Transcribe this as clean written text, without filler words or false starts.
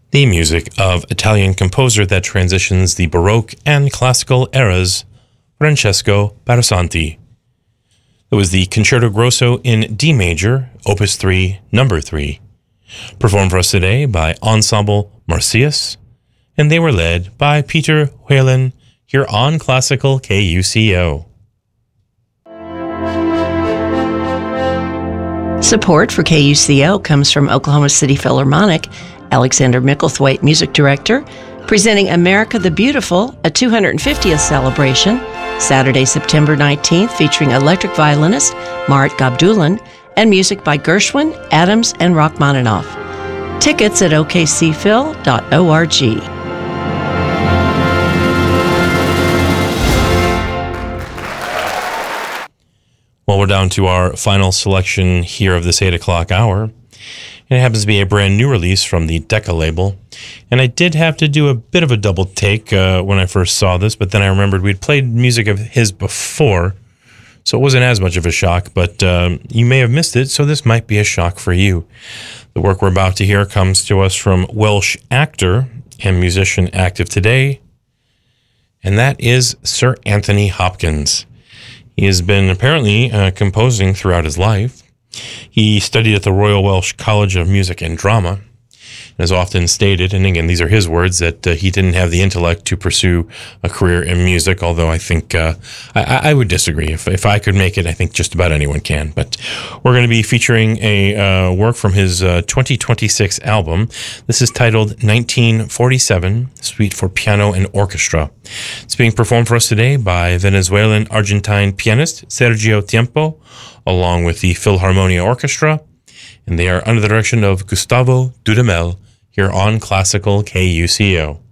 The music of Italian composer that transitions the Baroque and Classical eras, Francesco Parasanti. It was the Concerto Grosso in D major, Opus 3, Number 3, performed for us today by Ensemble Marsyas, and they were led by Peter Whalen here on Classical KUCO. Support for KUCO comes from Oklahoma City Philharmonic, Alexander Micklethwaite, Music Director, presenting America the Beautiful, a 250th celebration, Saturday, September 19th, featuring electric violinist Marit Gabdulan and music by Gershwin, Adams, and Rachmaninoff. Tickets at okcphil.org. Well, we're down to our final selection here of this 8 o'clock hour. And it happens to be a brand new release from the Decca label. And I did have to do a bit of a double take when I first saw this, but then I remembered we'd played music of his before, so it wasn't as much of a shock, but you may have missed it, so this might be a shock for you. The work we're about to hear comes to us from Welsh actor and musician active today, and that is Sir Anthony Hopkins. He has been apparently composing throughout his life. He studied at the Royal Welsh College of Music and Drama, and has often stated, and again, these are his words, that he didn't have the intellect to pursue a career in music, although I think I would disagree. If I could make it, I think just about anyone can. But we're going to be featuring a work from his 2026 album. This is titled 1947, Suite for Piano and Orchestra. It's being performed for us today by Venezuelan-Argentine pianist Sergio Tiempo, along with the Philharmonia Orchestra, and they are under the direction of Gustavo Dudamel here on Classical KUCO.